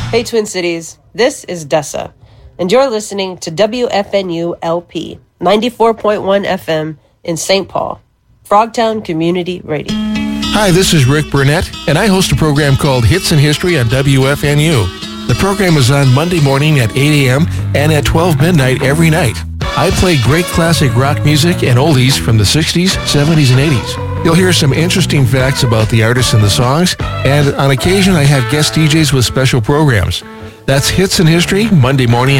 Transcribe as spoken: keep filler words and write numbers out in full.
Hey, Twin Cities, this is Dessa, and you're listening to W F N U L P ninety-four point one F M in Saint Paul, Frogtown Community Radio. Hi, this is Rick Burnett, and I host a program called Hits in History on W F N U. The program is on Monday morning at eight a.m. and at twelve midnight every night. I play great classic rock music and oldies from the sixties, seventies, and eighties. You'll hear some interesting facts about the artists and the songs, and on occasion I have guest D Js with special programs. That's Hits in History, Monday morning